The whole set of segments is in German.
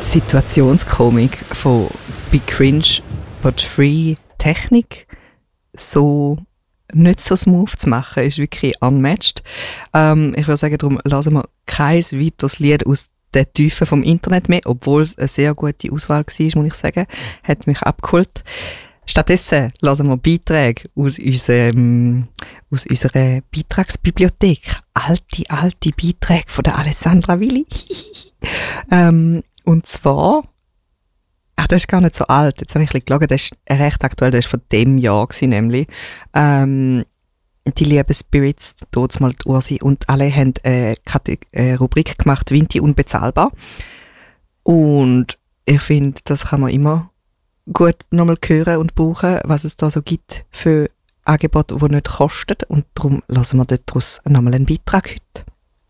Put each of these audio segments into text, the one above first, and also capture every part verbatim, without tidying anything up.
Situationskomik von «Be cringe but free» Technik so nicht so smooth zu machen, ist wirklich unmatched. Ähm, ich würde sagen, darum lassen wir kein weiteres Lied aus der Tiefe vom Internet mehr, obwohl es eine sehr gute Auswahl war, muss ich sagen. Hat mich abgeholt. Stattdessen lassen wir Beiträge aus, unserem, aus unserer Beitragsbibliothek. Alte, alte Beiträge von der Alessandra Willi. ähm, und zwar, ach, das ist gar nicht so alt. Jetzt habe ich ein bisschen geschaut, das ist recht aktuell, das war von dem Jahr gewesen, nämlich. Ähm, die lieben Spirits, dort mal die Ursi, und alle haben eine, eine Rubrik gemacht, Vinti unbezahlbar. Und ich finde, das kann man immer gut nochmal hören und brauchen, was es da so gibt für Angebote, die nicht kosten. Und darum lassen wir daraus nochmal einen Beitrag heute.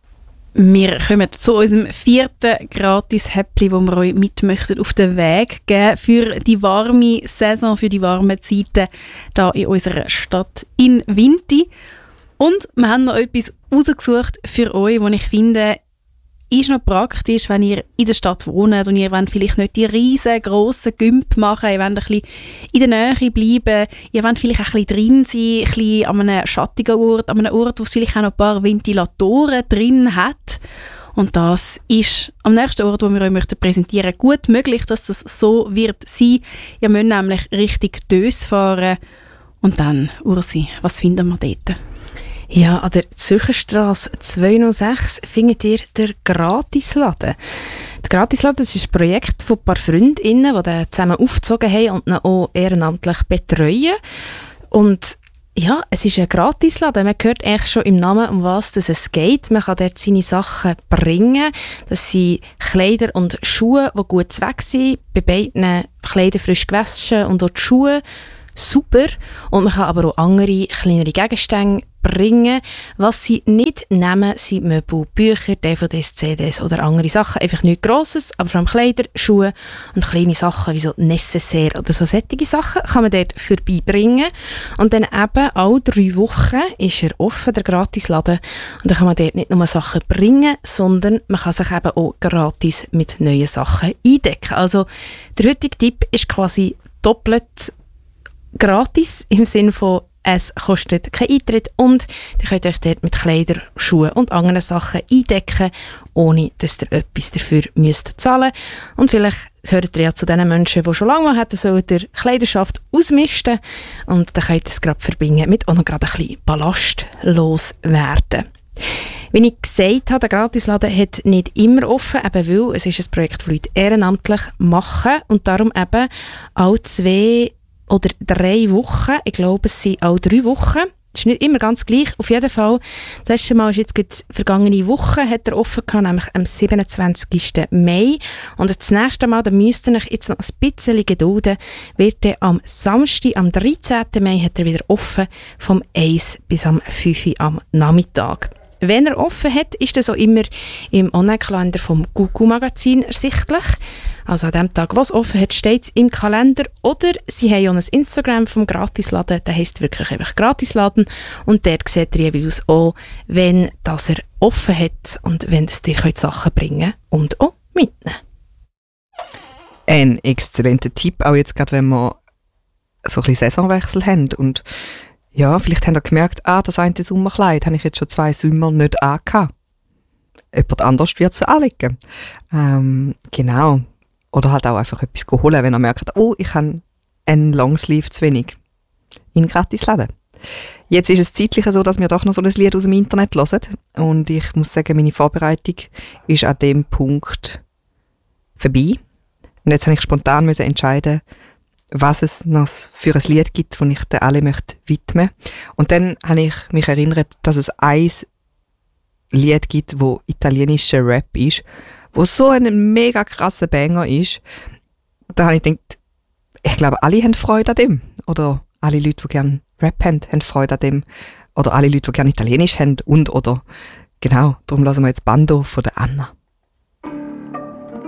Wir kommen zu unserem vierten Gratis-Häppli, wo wir euch mit möchten auf den Weg geben für die warme Saison, für die warmen Zeiten hier in unserer Stadt in Vinti. Und wir haben noch etwas rausgesucht für euch, was ich finde, ist noch praktisch, wenn ihr in der Stadt wohnt und ihr wollt vielleicht nicht die riesengroßen Gümp machen, ihr wollt ein bisschen in der Nähe bleiben, ihr wollt vielleicht ein bisschen drin sein, ein bisschen an einem schattigen Ort, an einem Ort, wo es vielleicht auch noch ein paar Ventilatoren drin hat. Und das ist am nächsten Ort, wo wir euch möchten präsentieren, gut möglich, dass das so wird sein. Ihr müsst nämlich Richtung Dös fahren. Und dann, Ursi, was finden wir dort? Ja, an der Zürcher Strasse zweihundertsechs findet ihr den Gratisladen. Der Gratisladen, das ist ein Projekt von ein paar Freundinnen, die den zusammen aufgezogen haben und ihn auch ehrenamtlich betreuen. Und ja, es ist ein Gratisladen. Man hört eigentlich schon im Namen, um was es geht. Man kann dort seine Sachen bringen. Das sind Kleider und Schuhe, die gut weg sind. Bei beiden Kleider frisch gewaschen und auch die Schuhe super. Und man kann aber auch andere, kleinere Gegenstände bringen. Was sie nicht nehmen, sind Möbel, Bücher, D V Ds, C Ds oder andere Sachen. Einfach nichts Grosses, aber vor allem Kleider, Schuhe und kleine Sachen wie so Necessaire oder so solche Sachen kann man dort vorbeibringen. Und dann eben alle drei Wochen ist er offen, der Gratisladen. Und dann kann man dort nicht nur Sachen bringen, sondern man kann sich eben auch gratis mit neuen Sachen eindecken. Also der heutige Tipp ist quasi doppelt gratis im Sinne von, es kostet keinen Eintritt und ihr könnt euch dort mit Kleidern, Schuhen und anderen Sachen eindecken, ohne dass ihr etwas dafür müsst zahlen. Und vielleicht gehört ihr ja zu den Menschen, die schon lange mal hätten sollen, der Kleiderschaft ausmisten, und dann könnt ihr es gerade verbinden mit auch noch gerade ein bisschen ballastlos werden. Wie ich gesagt habe, der Gratisladen hat nicht immer offen, eben weil es ist ein Projekt, das Leute ehrenamtlich machen und darum eben alle zwei oder drei Wochen, ich glaube es sind auch drei Wochen, das ist nicht immer ganz gleich, auf jeden Fall. Das letzte Mal ist jetzt gerade vergangene Woche, hat er offen gehabt, nämlich am siebenundzwanzigsten Mai. Und das nächste Mal, da müsst ihr euch jetzt noch ein bisschen gedulden, wird er am Samstag, am dreizehnten Mai, hat er wieder offen, vom eins bis am fünf Uhr am Nachmittag. Wenn er offen hat, ist das auch immer im Online-Kalender vom Google-Magazin ersichtlich. Also an dem Tag, was offen hat, steht es im Kalender. Oder sie haben auch ein Instagram vom Gratisladen, der heisst wirklich einfach Gratisladen. Und dort seht ihr jeweils auch, wenn das er offen hat und wenn das dir Sachen bringen und auch mitnehmen. Ein exzellenter Tipp, auch jetzt gerade, wenn wir so ein bisschen Saisonwechsel haben. Und ja, vielleicht habt ihr gemerkt, ah, das eine Sommerkleid habe ich jetzt schon zwei Sommer nicht angehabt. Jemand anders wird es anlegen. Ähm, genau. Oder halt auch einfach etwas holen, wenn ihr merkt, oh, ich habe einen Longsleeve zu wenig. In Gratisladen. Jetzt ist es zeitlich so, dass wir doch noch so ein Lied aus dem Internet hören. Und ich muss sagen, meine Vorbereitung ist an dem Punkt vorbei. Und jetzt habe ich spontan müssen entscheiden, was es noch für ein Lied gibt, das ich den alle möchte widmen. Und dann habe ich mich erinnert, dass es ein Lied gibt, wo italienischer Rap ist, wo so ein mega krasser Banger ist. Da habe ich gedacht, ich glaube, alle haben Freude an dem. Oder alle Leute, die gerne Rap haben, haben Freude an dem. Oder alle Leute, die gerne Italienisch haben. Und, oder, genau, darum lassen wir jetzt Bando von der Anna.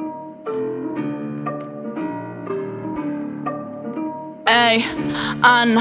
Ey, Anna,